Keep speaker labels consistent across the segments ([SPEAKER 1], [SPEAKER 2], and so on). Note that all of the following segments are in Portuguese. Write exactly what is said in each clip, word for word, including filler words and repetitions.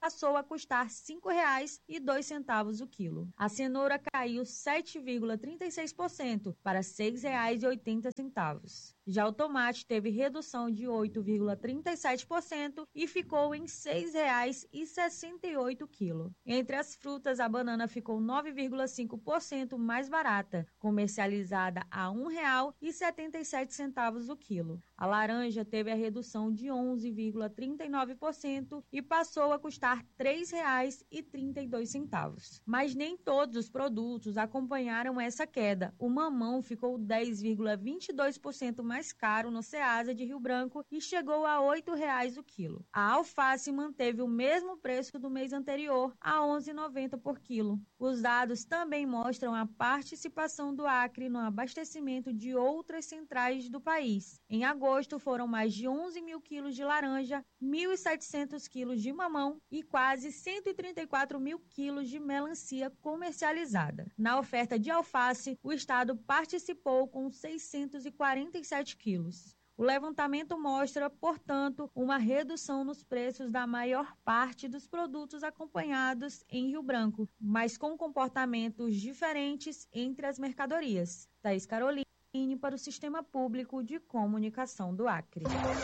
[SPEAKER 1] passou a custar cinco reais e dois centavos o quilo. A cenoura caiu sete vírgula trinta e seis por cento para seis reais e oitenta centavos. Já o tomate teve redução de oito vírgula trinta e sete por cento e ficou em seis reais e sessenta e oito centavos o quilo. Entre as frutas, a banana ficou nove vírgula cinco por cento mais barata, comercializada a um real e setenta e sete centavos o quilo. A laranja teve a redução de onze vírgula trinta e nove por cento e passou a custar três reais e trinta e dois centavos. Mas nem todos os produtos acompanharam essa queda. O mamão ficou dez vírgula vinte e dois por cento mais caro no Ceasa de Rio Branco e chegou a oito reais o quilo. A alface manteve o mesmo preço do mês anterior, a onze reais e noventa centavos por quilo. Os dados também mostram a participação do Acre no abastecimento de outras centrais do país. Em agosto, foram mais de onze mil quilos de laranja, mil e setecentos quilos de mamão e quase cento e trinta e quatro mil quilos de melancia comercializada. Na oferta de alface, o estado participou com seiscentos e quarenta e sete quilos. O levantamento mostra, portanto, uma redução nos preços da maior parte dos produtos acompanhados em Rio Branco, mas com comportamentos diferentes entre as mercadorias. Thaís Caroline, para o Sistema Público de Comunicação do Acre.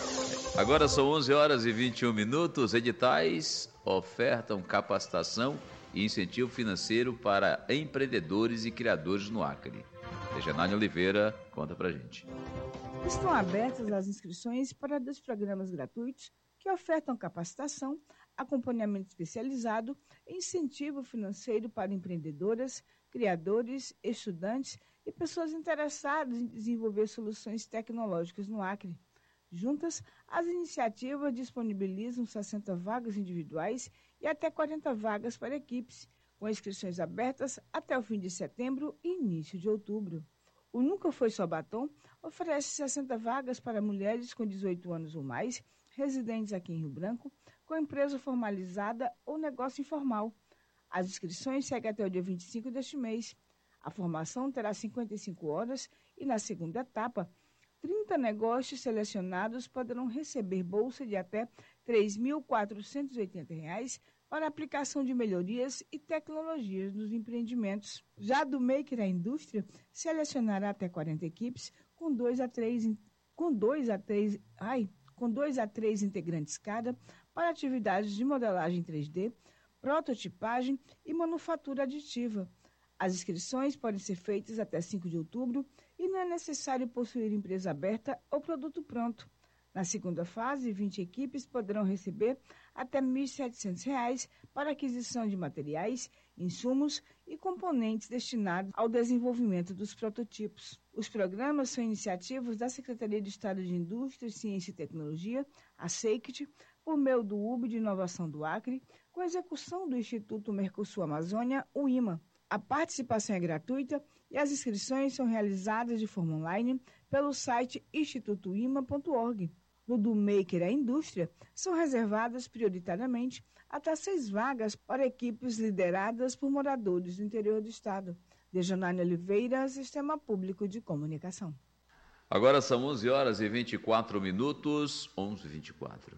[SPEAKER 2] Agora são onze horas e vinte e um minutos. Editais ofertam capacitação e incentivo financeiro para empreendedores e criadores no Acre. Regiane Oliveira conta pra gente.
[SPEAKER 3] Estão abertas as inscrições para dois programas gratuitos que ofertam capacitação, acompanhamento especializado e incentivo financeiro para empreendedoras, criadores, estudantes e pessoas interessadas em desenvolver soluções tecnológicas no Acre. Juntas, as iniciativas disponibilizam sessenta vagas individuais e até quarenta vagas para equipes, com inscrições abertas até o fim de setembro e início de outubro. O Nunca Foi Só Batom oferece sessenta vagas para mulheres com dezoito anos ou mais, residentes aqui em Rio Branco, com empresa formalizada ou negócio informal. As inscrições seguem até o dia vinte e cinco deste mês. A formação terá cinquenta e cinco horas e, na segunda etapa, trinta negócios selecionados poderão receber bolsa de até três mil quatrocentos e oitenta reais para aplicação de melhorias e tecnologias nos empreendimentos. Já do Maker a Indústria, selecionará até quarenta equipes com dois a três, com dois a três, ai, com dois a três integrantes cada para atividades de modelagem três D, prototipagem e manufatura aditiva. As inscrições podem ser feitas até cinco de outubro e não é necessário possuir empresa aberta ou produto pronto. Na segunda fase, vinte equipes poderão receber até mil e setecentos reais para aquisição de materiais, insumos e componentes destinados ao desenvolvimento dos prototipos. Os programas são iniciativas da Secretaria de Estado de Indústria, Ciência e Tecnologia, a SEICT, por meio do U B de Inovação do Acre, com execução do Instituto Mercosul Amazônia, o IMA. A participação é gratuita e as inscrições são realizadas de forma online pelo site instituto ima ponto org. No do Maker a Indústria, são reservadas prioritariamente até seis vagas para equipes lideradas por moradores do interior do estado. Dejanane Oliveira, Sistema Público de Comunicação.
[SPEAKER 2] Agora são onze horas e vinte e quatro minutos, onze e vinte e quatro.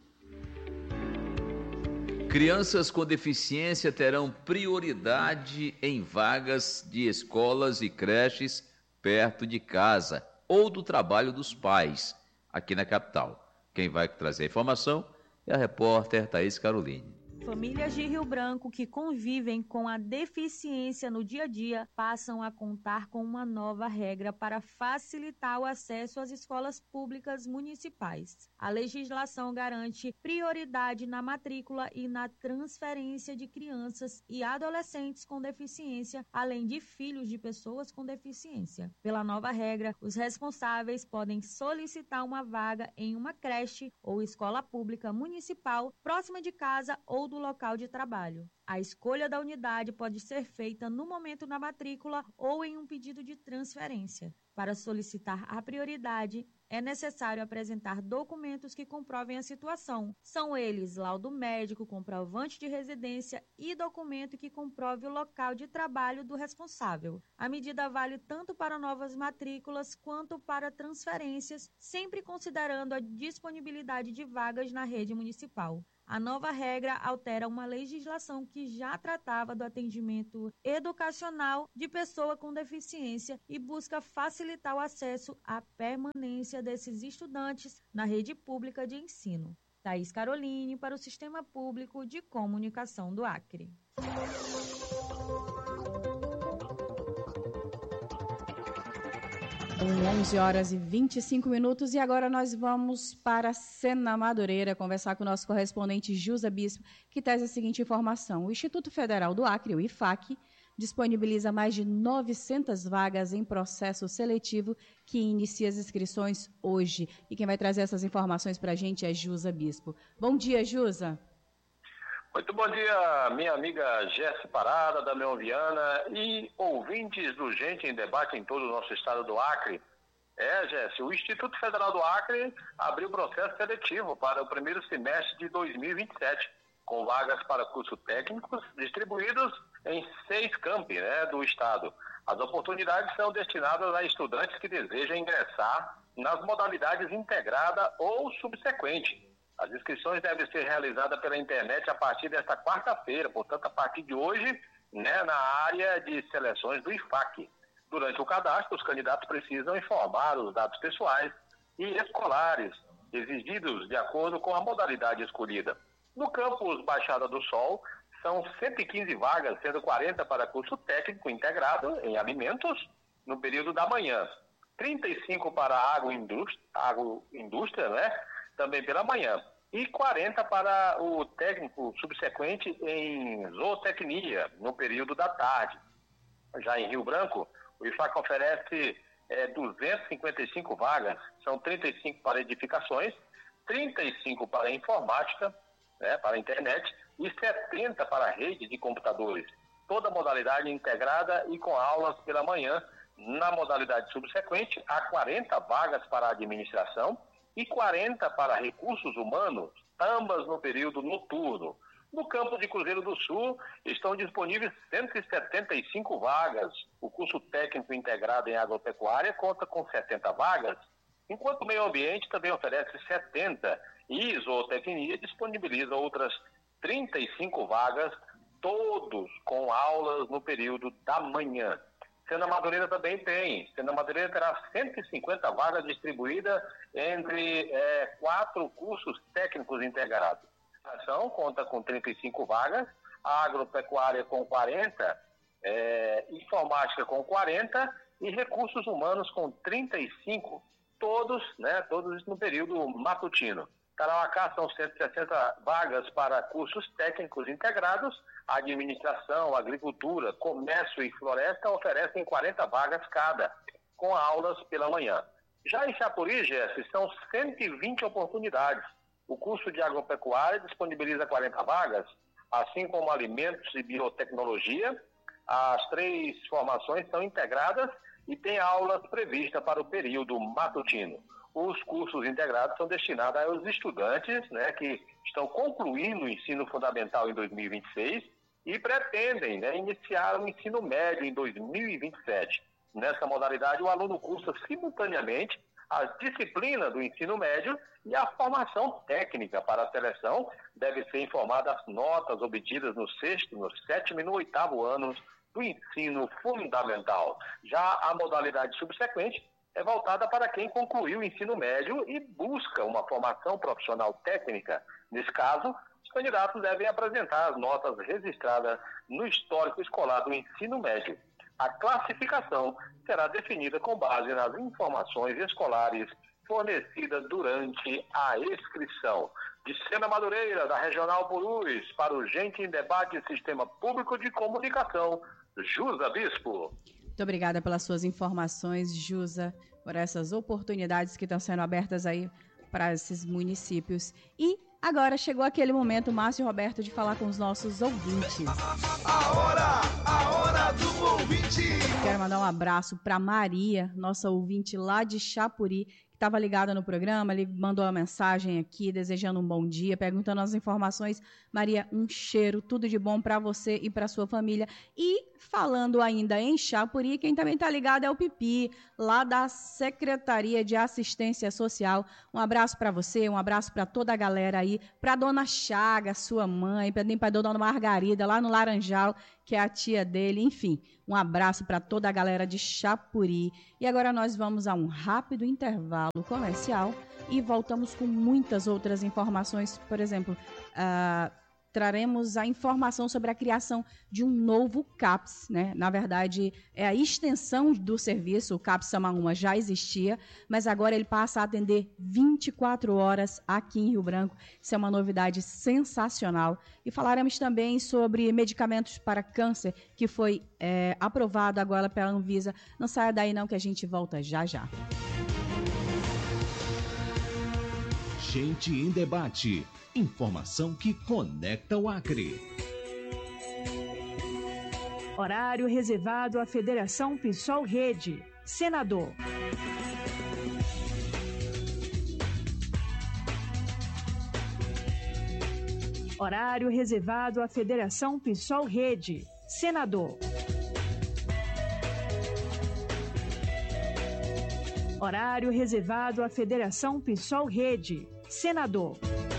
[SPEAKER 2] Crianças com deficiência terão prioridade em vagas de escolas e creches perto de casa ou do trabalho dos pais, aqui na capital. Quem vai trazer a informação é a repórter Thaís Caroline.
[SPEAKER 1] Famílias de Rio Branco que convivem com a deficiência no dia a dia passam a contar com uma nova regra para facilitar o acesso às escolas públicas municipais. A legislação garante prioridade na matrícula e na transferência de crianças e adolescentes com deficiência, além de filhos de pessoas com deficiência. Pela nova regra, os responsáveis podem solicitar uma vaga em uma creche ou escola pública municipal próxima de casa ou do local de trabalho. A escolha da unidade pode ser feita no momento da matrícula ou em um pedido de transferência. Para solicitar a prioridade, é necessário apresentar documentos que comprovem a situação. São eles laudo médico, comprovante de residência e documento que comprove o local de trabalho do responsável. A medida vale tanto para novas matrículas quanto para transferências, sempre considerando a disponibilidade de vagas na rede municipal. A nova regra altera uma legislação que já tratava do atendimento educacional de pessoa com deficiência e busca facilitar o acesso à permanência desses estudantes na rede pública de ensino. Thaís Caroline, para o Sistema Público de Comunicação do Acre.
[SPEAKER 4] onze horas e vinte e cinco minutos e agora nós vamos para Sena Madureira conversar com o nosso correspondente Jusa Bispo, que traz a seguinte informação. O Instituto Federal do Acre, o I F A C, disponibiliza mais de novecentas vagas em processo seletivo que inicia as inscrições hoje. E quem vai trazer essas informações para a gente é Jusa Bispo. Bom dia, Jusa.
[SPEAKER 5] Muito bom dia, minha amiga Jéssica Parada, da Leão Viana e ouvintes do Gente em Debate em todo o nosso estado do Acre. É, Jéssica, o Instituto Federal do Acre abriu processo seletivo para o primeiro semestre de dois mil e vinte e sete, com vagas para cursos técnicos distribuídos em seis campi, né, do estado. As oportunidades são destinadas a estudantes que desejam ingressar nas modalidades integrada ou subsequente. As inscrições devem ser realizadas pela internet a partir desta quarta-feira, portanto, a partir de hoje, né, na área de seleções do I F A C. Durante o cadastro, os candidatos precisam informar os dados pessoais e escolares exigidos de acordo com a modalidade escolhida. No campus Baixada do Sol, são cento e quinze vagas, sendo quarenta para curso técnico integrado em alimentos no período da manhã, trinta e cinco para agroindústria, agroindústria, né, também pela manhã, e quarenta para o técnico subsequente em zootecnia, no período da tarde. Já em Rio Branco, o I F A C oferece é, duzentas e cinquenta e cinco vagas, são trinta e cinco para edificações, trinta e cinco para informática, né, para a internet, e setenta para a rede de computadores. Toda modalidade integrada e com aulas pela manhã. Na modalidade subsequente, há quarenta vagas para administração e quarenta para recursos humanos, ambas no período noturno. No campo de Cruzeiro do Sul, estão disponíveis cento e setenta e cinco vagas. O curso técnico integrado em agropecuária conta com setenta vagas, enquanto o meio ambiente também oferece setenta e zootecnia disponibiliza outras trinta e cinco vagas, todos com aulas no período da manhã. Sena Madureira também tem. Sena Madureira terá cento e cinquenta vagas distribuídas entre é, quatro cursos técnicos integrados. A ação conta com trinta e cinco vagas, a agropecuária com quarenta, é, informática com quarenta e recursos humanos com trinta e cinco, todos, né, todos no período matutino. Tarauacá são cento e sessenta vagas para cursos técnicos integrados, administração, agricultura, comércio e floresta oferecem quarenta vagas cada, com aulas pela manhã. Já em Chapuri, Jéssica, são cento e vinte oportunidades. O curso de agropecuária disponibiliza quarenta vagas, assim como alimentos e biotecnologia. As três formações são integradas e têm aulas previstas para o período matutino. Os cursos integrados são destinados aos estudantes, né, que estão concluindo o ensino fundamental em dois mil e vinte e seis e pretendem, né, iniciar o ensino médio em dois mil e vinte e sete. Nessa modalidade, o aluno cursa simultaneamente as disciplinas do ensino médio e a formação técnica. Para a seleção, deve ser informada as notas obtidas no sexto, no sétimo e no oitavo anos do ensino fundamental. Já a modalidade subsequente é voltada para quem concluiu o ensino médio e busca uma formação profissional técnica. Nesse caso, os candidatos devem apresentar as notas registradas no histórico escolar do ensino médio. A classificação será definida com base nas informações escolares fornecidas durante a inscrição. De Sena Madureira, da Regional Purus, para o Gente em Debate Sistema Público de Comunicação, Jusa Bispo.
[SPEAKER 4] Muito obrigada pelas suas informações, Jusa, por essas oportunidades que estão sendo abertas aí para esses municípios. E agora chegou aquele momento, Márcio Roberto, de falar com os nossos ouvintes.
[SPEAKER 6] A hora, a hora do ouvinte.
[SPEAKER 4] Quero mandar um abraço para Maria, nossa ouvinte lá de Chapuri, que estava ligada no programa, ele mandou uma mensagem aqui, desejando um bom dia, perguntando as informações. Maria, um cheiro, tudo de bom para você e para sua família. E falando ainda em Chapuri, quem também está ligado é o Pipi, lá da Secretaria de Assistência Social. Um abraço para você, um abraço para toda a galera aí, para dona Chaga, sua mãe, para a dona Margarida, lá no Laranjal, que é a tia dele, enfim, um abraço para toda a galera de Chapuri. E agora nós vamos a um rápido intervalo comercial e voltamos com muitas outras informações. Por exemplo, uh, traremos a informação sobre a criação de um novo CAPS, né? Na verdade, é a extensão do serviço. O CAPS Samaúma já existia, mas agora ele passa a atender vinte e quatro horas aqui em Rio Branco. Isso é uma novidade sensacional. E falaremos também sobre medicamentos para câncer, que foi é, aprovado agora pela Anvisa. Não saia daí não, que a gente volta já já.
[SPEAKER 7] Gente em Debate. Informação que conecta o Acre.
[SPEAKER 8] Horário reservado à Federação PSOL Rede. Senador. Horário reservado à Federação PSOL Rede. Senador. Horário reservado à Federação PSOL Rede. Senador.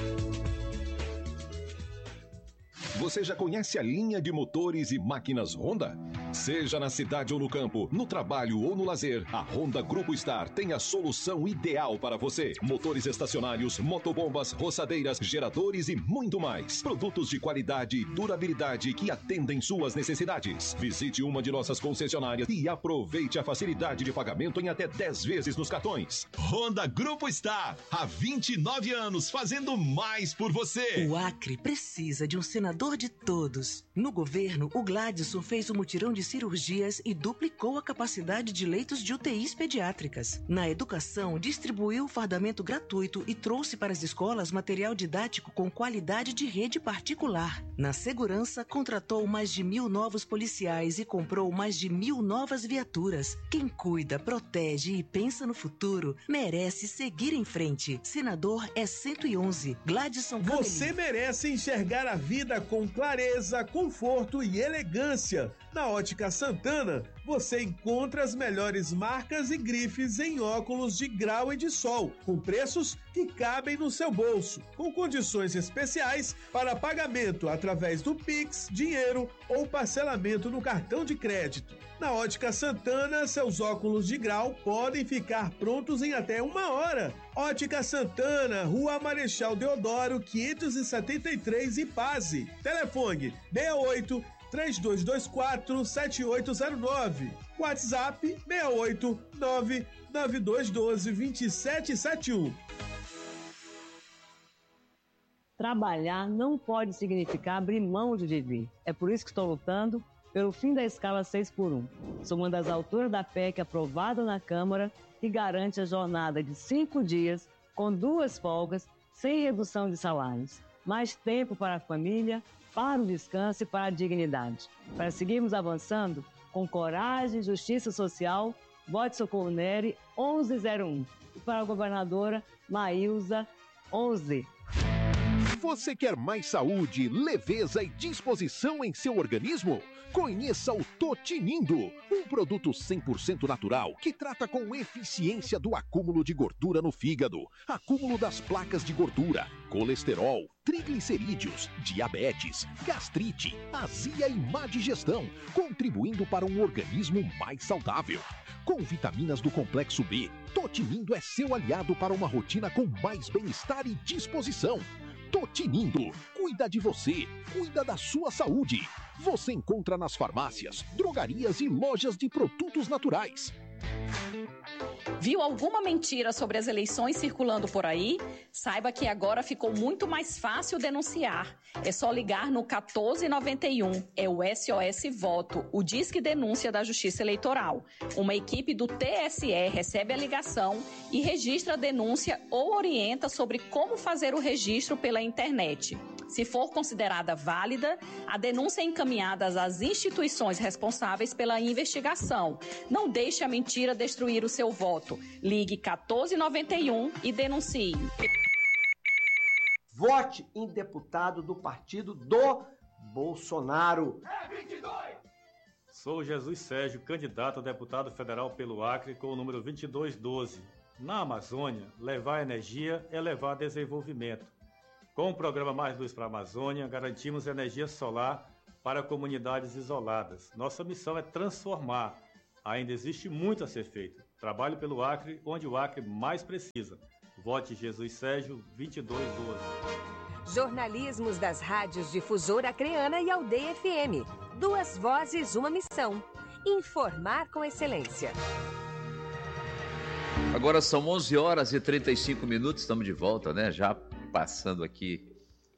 [SPEAKER 7] Você já conhece a linha de motores e máquinas Honda? Seja na cidade ou no campo, no trabalho ou no lazer, a Honda Grupo Star tem a solução ideal para você. Motores estacionários, motobombas, roçadeiras, geradores e muito mais. Produtos de qualidade e durabilidade que atendem suas necessidades. Visite uma de nossas concessionárias e aproveite a facilidade de pagamento em até dez vezes nos cartões.
[SPEAKER 9] Honda Grupo Star, há vinte e nove anos fazendo mais por você.
[SPEAKER 10] O Acre precisa de um senador de todos. No governo, o Gladson fez o mutirão de cirurgias e duplicou a capacidade de leitos de U T Is pediátricas. Na educação, distribuiu o fardamento gratuito e trouxe para as escolas material didático com qualidade de rede particular. Na segurança, contratou mais de mil novos policiais e comprou mais de mil novas viaturas. Quem cuida, protege e pensa no futuro merece seguir em frente. Senador é cento e onze. Gladson Camelim.
[SPEAKER 6] Você merece enxergar a vida com clareza, conforto e elegância. Na Ótica Santana, você encontra as melhores marcas e grifes em óculos de grau e de sol, com preços que cabem no seu bolso, com condições especiais para pagamento através do Pix, dinheiro ou parcelamento no cartão de crédito. Na Ótica Santana, seus óculos de grau podem ficar prontos em até uma hora. Ótica Santana, Rua Marechal Deodoro, quinhentos e setenta e três, Ipase. Telefone seis oito três dois dois quatro sete oito zero nove. WhatsApp seis oito nove nove dois um dois dois sete sete um.
[SPEAKER 11] Trabalhar não pode significar abrir mão de viver. É por isso que estou lutando pelo fim da escala seis por um. Sou uma das autoras da P E C aprovada na Câmara que garante a jornada de cinco dias com duas folgas sem redução de salários. Mais tempo para a família, para o descanso e para a dignidade. Para seguirmos avançando, com coragem e justiça social, vote Socorro Nery onze zero um. E para a governadora Maílza onze.
[SPEAKER 7] Você quer mais saúde, leveza e disposição em seu organismo? Conheça o Totinindo, um produto cem por cento natural que trata com eficiência do acúmulo de gordura no fígado, acúmulo das placas de gordura, colesterol, triglicerídeos, diabetes, gastrite, azia e má digestão, contribuindo para um organismo mais saudável. Com vitaminas do complexo B, Totinindo é seu aliado para uma rotina com mais bem-estar e disposição. Totinindo, cuida de você, cuida da sua saúde. Você encontra nas farmácias, drogarias e lojas de produtos naturais.
[SPEAKER 12] Viu alguma mentira sobre as eleições circulando por aí? Saiba que agora ficou muito mais fácil denunciar. É só ligar no quatorze noventa e um. É o S O S Voto, o Disque Denúncia da Justiça Eleitoral. Uma equipe do T S E recebe a ligação e registra a denúncia ou orienta sobre como fazer o registro pela internet. Se for considerada válida, a denúncia é encaminhada às instituições responsáveis pela investigação. Não deixe a mentira destruir o seu voto. atendimento. Ligue quatorze noventa e um e denuncie.
[SPEAKER 13] Vote em deputado do partido do Bolsonaro.
[SPEAKER 14] É vinte e dois! Sou Jesus Sérgio, candidato a deputado federal pelo Acre com o número vinte e dois doze. Na Amazônia, levar energia é levar desenvolvimento. Com o programa Mais Luz para a Amazônia, garantimos energia solar para comunidades isoladas. Nossa missão é transformar. Ainda existe muito a ser feito. Trabalho pelo Acre, onde o Acre mais precisa. Vote Jesus Sérgio, vinte e dois doze.
[SPEAKER 15] Jornalismos das rádios Difusora Acreana e Aldeia F M. Duas vozes, uma missão. Informar com excelência.
[SPEAKER 2] Agora são onze horas e trinta e cinco minutos, estamos de volta, né? Já passando aqui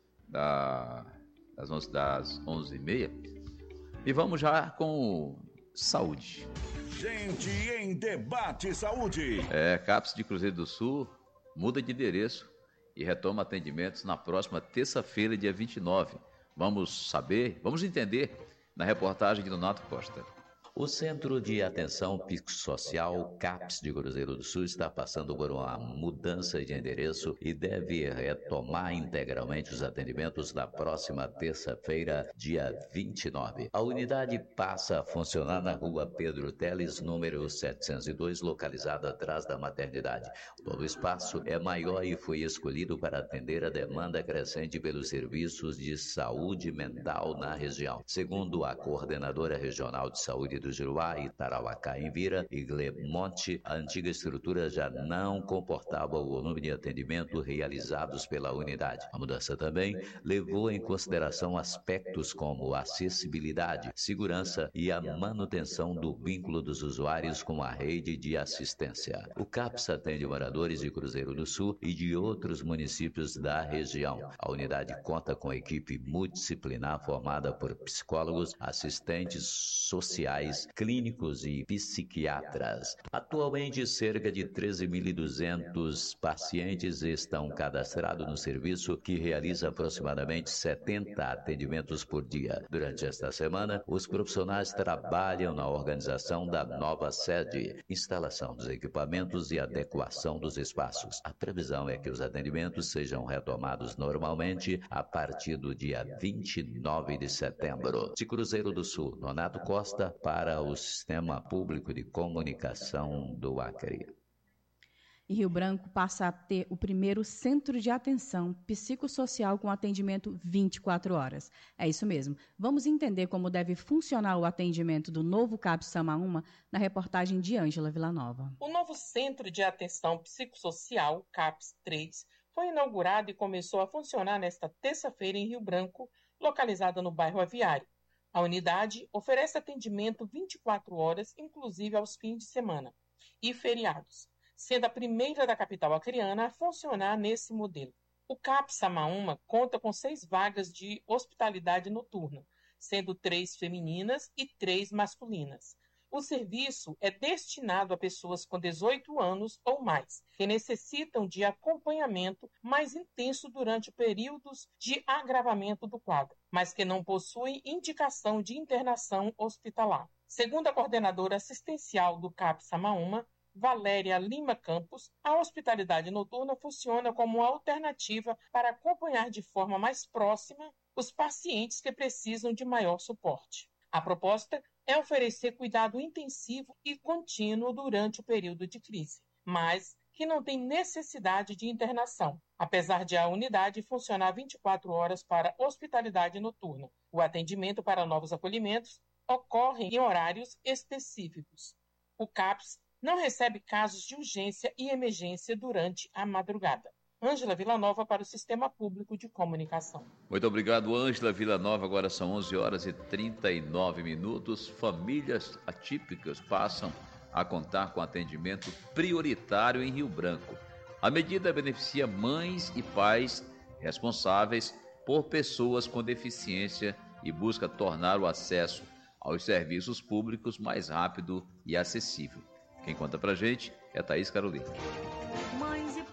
[SPEAKER 2] da, das, onze, das onze e meia. E vamos já com saúde.
[SPEAKER 9] Gente em Debate Saúde.
[SPEAKER 2] É, CAPS de Cruzeiro do Sul muda de endereço e retoma atendimentos na próxima terça-feira, dia vinte e nove. Vamos saber, vamos entender na reportagem de Donato Costa.
[SPEAKER 16] O Centro de Atenção Psicossocial CAPS de Cruzeiro do Sul está passando por uma mudança de endereço e deve retomar integralmente os atendimentos na próxima terça-feira, dia vinte e nove. A unidade passa a funcionar na rua Pedro Teles, número setecentos e dois, localizada atrás da maternidade. O novo espaço é maior e foi escolhido para atender a demanda crescente pelos serviços de saúde mental na região. Segundo a coordenadora regional de saúde do Juruá e Tarauacá em Vira, Igle Monte, a antiga estrutura já não comportava o volume de atendimento realizados pela unidade. A mudança também levou em consideração aspectos como acessibilidade, segurança e a manutenção do vínculo dos usuários com a rede de assistência. O CAPS atende moradores de Cruzeiro do Sul e de outros municípios da região. A unidade conta com equipe multidisciplinar formada por psicólogos, assistentes sociais, clínicos e psiquiatras. Atualmente, cerca de treze mil e duzentos pacientes estão cadastrados no serviço, que realiza aproximadamente setenta atendimentos por dia. Durante esta semana, os profissionais trabalham na organização da nova sede, instalação dos equipamentos e adequação dos espaços. A previsão é que os atendimentos sejam retomados normalmente a partir do dia vinte e nove de setembro. De Cruzeiro do Sul, Donato Costa, para para o Sistema Público de Comunicação do Acre.
[SPEAKER 4] E Rio Branco passa a ter o primeiro centro de atenção psicossocial com atendimento vinte e quatro horas. É isso mesmo. Vamos entender como deve funcionar o atendimento do novo CAPS Samaúma na reportagem de Ângela Villanova.
[SPEAKER 17] O novo Centro de Atenção Psicossocial, CAPS três, foi inaugurado e começou a funcionar nesta terça-feira em Rio Branco, localizada no bairro Aviário. A unidade oferece atendimento vinte e quatro horas, inclusive aos fins de semana e feriados, sendo a primeira da capital acreana a funcionar nesse modelo. O CAPS Samaúma conta com seis vagas de hospitalidade noturna, sendo três femininas e três masculinas. O serviço é destinado a pessoas com dezoito anos ou mais, que necessitam de acompanhamento mais intenso durante períodos de agravamento do quadro, mas que não possuem indicação de internação hospitalar. Segundo a coordenadora assistencial do CAPS Samaúma, Valéria Lima Campos, a hospitalidade noturna funciona como uma alternativa para acompanhar de forma mais próxima os pacientes que precisam de maior suporte. A proposta é oferecer cuidado intensivo e contínuo durante o período de crise, mas que não tem necessidade de internação, apesar de a unidade funcionar vinte e quatro horas para hospitalidade noturna. O atendimento para novos acolhimentos ocorre em horários específicos. O CAPS não recebe casos de urgência e emergência durante a madrugada. Ângela Villanova para o Sistema Público de Comunicação.
[SPEAKER 2] Muito obrigado, Ângela Villanova. Agora são onze horas e trinta e nove minutos. Famílias atípicas passam a contar com atendimento prioritário em Rio Branco. A medida beneficia mães e pais responsáveis por pessoas com deficiência e busca tornar o acesso aos serviços públicos mais rápido e acessível. Quem conta pra gente é Thaís Carolina.
[SPEAKER 1] Mães e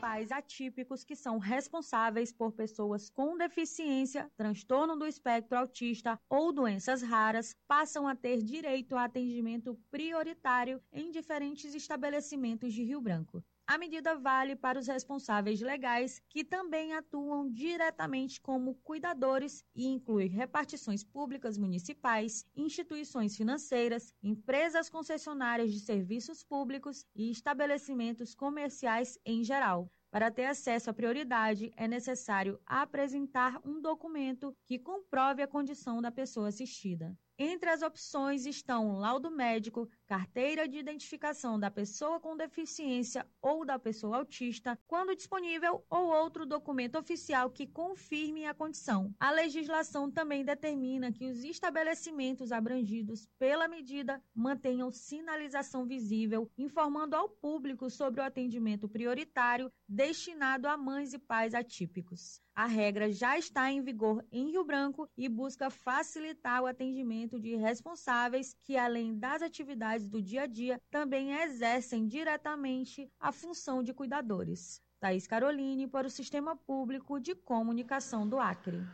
[SPEAKER 1] pais atípicos que são responsáveis por pessoas com deficiência, transtorno do espectro autista ou doenças raras passam a ter direito a atendimento prioritário em diferentes estabelecimentos de Rio Branco. A medida vale para os responsáveis legais, que também atuam diretamente como cuidadores e inclui repartições públicas municipais, instituições financeiras, empresas concessionárias de serviços públicos e estabelecimentos comerciais em geral. Para ter acesso à prioridade, é necessário apresentar um documento que comprove a condição da pessoa assistida. Entre as opções estão laudo médico, carteira de identificação da pessoa com deficiência ou da pessoa autista, quando disponível, ou outro documento oficial que confirme a condição. A legislação também determina que os estabelecimentos abrangidos pela medida mantenham sinalização visível, informando ao público sobre o atendimento prioritário destinado a mães e pais atípicos. A regra já está em vigor em Rio Branco e busca facilitar o atendimento de responsáveis que, além das atividades do dia a dia, também exercem diretamente a função de cuidadores. Thaís Caroline, para o Sistema Público de Comunicação do Acre.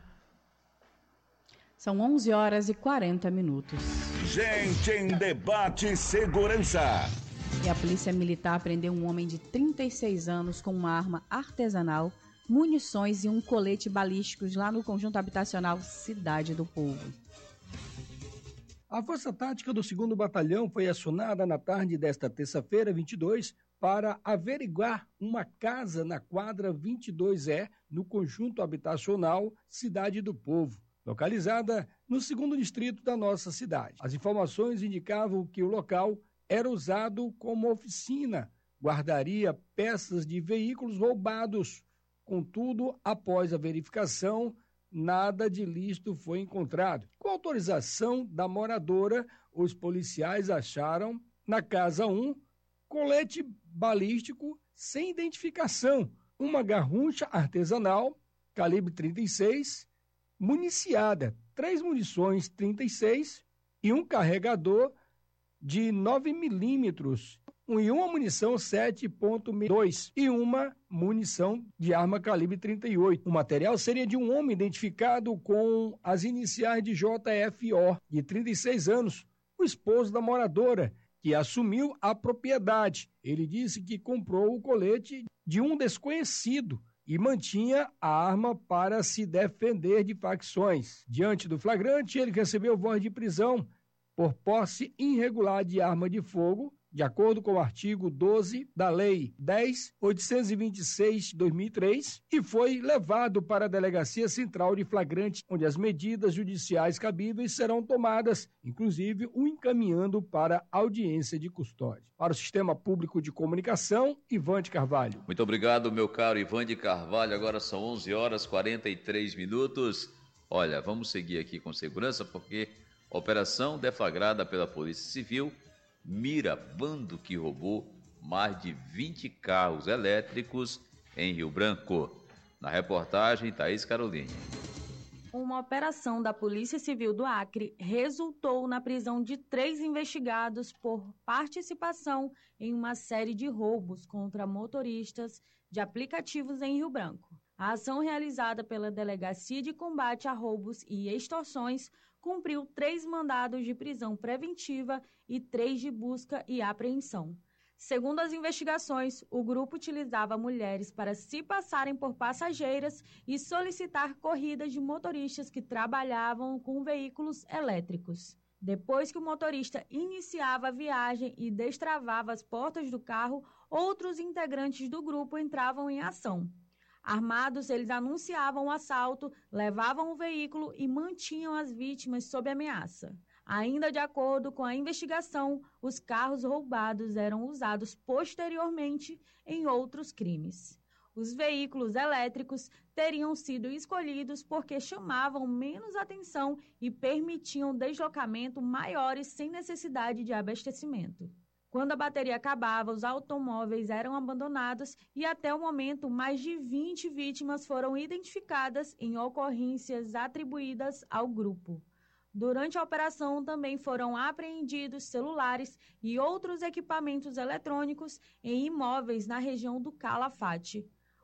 [SPEAKER 4] São onze horas e quarenta minutos.
[SPEAKER 9] Gente em Debate Segurança.
[SPEAKER 4] E a Polícia Militar prendeu um homem de trinta e seis anos com uma arma artesanal, munições e um colete balísticos lá no conjunto habitacional Cidade do Povo.
[SPEAKER 18] A Força Tática do segundo Batalhão foi acionada na tarde desta terça-feira, vinte e dois, para averiguar uma casa na quadra vinte e dois E, no conjunto habitacional Cidade do Povo, localizada no segundo distrito da nossa cidade. As informações indicavam que o local era usado como oficina, guardaria peças de veículos roubados. Contudo, após a verificação, nada de ilícito foi encontrado. Com autorização da moradora, os policiais acharam, na casa um, colete balístico sem identificação, uma garrucha artesanal, calibre trinta e seis, municiada, três munições trinta e seis e um carregador de nove milímetros, e uma munição sete ponto dois e uma munição de arma calibre trinta e oito. O material seria de um homem identificado com as iniciais de J F O, de trinta e seis anos, o esposo da moradora, que assumiu a propriedade. Ele disse que comprou o colete de um desconhecido e mantinha a arma para se defender de facções. Diante do flagrante, ele recebeu voz de prisão por posse irregular de arma de fogo, de acordo com o artigo doze da Lei dez mil oitocentos e vinte e seis de dois mil e três, e foi levado para a Delegacia Central de Flagrante, onde as medidas judiciais cabíveis serão tomadas, inclusive o encaminhando para audiência de custódia. Para o Sistema Público de Comunicação, Ivan de Carvalho.
[SPEAKER 2] Muito obrigado, meu caro Ivan de Carvalho. Agora são onze horas e quarenta e três minutos. Olha, vamos seguir aqui com segurança, porque operação deflagrada pela Polícia Civil mira bando que roubou mais de vinte carros elétricos em Rio Branco. Na reportagem, Thaís Caroline.
[SPEAKER 1] Uma operação da Polícia Civil do Acre resultou na prisão de três investigados por participação em uma série de roubos contra motoristas de aplicativos em Rio Branco. A ação realizada pela Delegacia de Combate a Roubos e Extorsões cumpriu três mandados de prisão preventiva e três de busca e apreensão. Segundo as investigações, o grupo utilizava mulheres para se passarem por passageiras e solicitar corridas de motoristas que trabalhavam com veículos elétricos. Depois que o motorista iniciava a viagem e destravava as portas do carro, outros integrantes do grupo entravam em ação. Armados, eles anunciavam o assalto, levavam o veículo e mantinham as vítimas sob ameaça. Ainda de acordo com a investigação, os carros roubados eram usados posteriormente em outros crimes. Os veículos elétricos teriam sido escolhidos porque chamavam menos atenção e permitiam deslocamento maiores sem necessidade de abastecimento. Quando a bateria acabava, os automóveis eram abandonados e até o momento mais de vinte vítimas foram identificadas em ocorrências atribuídas ao grupo. Durante a operação também foram apreendidos celulares e outros equipamentos eletrônicos em imóveis na região do Calafate.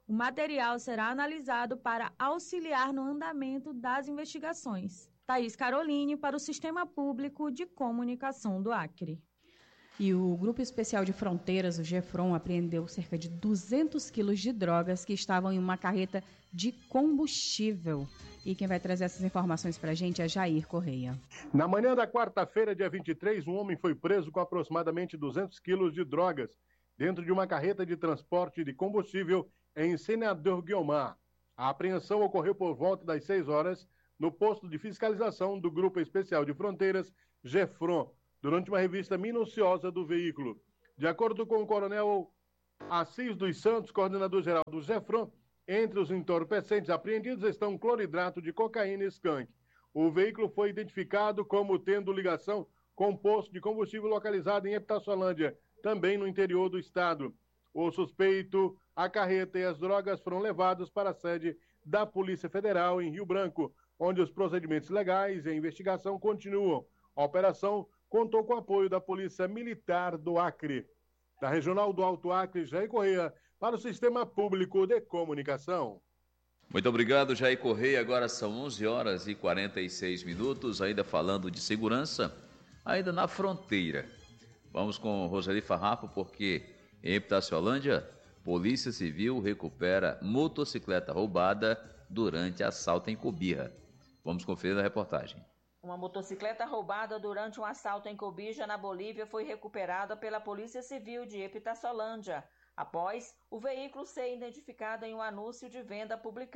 [SPEAKER 1] O material será analisado para auxiliar no andamento das investigações. Thaís Caroline, para o Sistema Público de Comunicação do Acre.
[SPEAKER 4] E o Grupo Especial de Fronteiras, o GEFRON, apreendeu cerca de duzentos quilos de drogas que estavam em uma carreta de combustível. E quem vai trazer essas informações para a gente é Jair Correia.
[SPEAKER 19] Na manhã da quarta-feira, dia vinte e três, um homem foi preso com aproximadamente duzentos quilos de drogas dentro de uma carreta de transporte de combustível em Senador Guiomar. A apreensão ocorreu por volta das seis horas no posto de fiscalização do Grupo Especial de Fronteiras, GEFRON, durante uma revista minuciosa do veículo. De acordo com o coronel Assis dos Santos, coordenador-geral do GEFRON, entre os entorpecentes apreendidos estão cloridrato de cocaína e skunk. O veículo foi identificado como tendo ligação com um posto de combustível localizado em Epitaçolândia, também no interior do estado. O suspeito, a carreta e as drogas foram levados para a sede da Polícia Federal em Rio Branco, onde os procedimentos legais e a investigação continuam. A operação contou com o apoio da Polícia Militar do Acre. Da Regional do Alto Acre, Jair Correia, para o Sistema Público de Comunicação.
[SPEAKER 2] Muito obrigado, Jair Correia. Agora são onze horas e quarenta e seis minutos, ainda falando de segurança, ainda na fronteira. Vamos com Roseli Farrapo, porque em Epitaciolândia, Polícia Civil recupera motocicleta roubada durante assalto em Cobija. Vamos conferir a reportagem.
[SPEAKER 20] Uma motocicleta roubada durante um assalto em Cobija, na Bolívia, foi recuperada pela Polícia Civil de Epitaciolândia, após o veículo ser identificado em um anúncio de venda publicado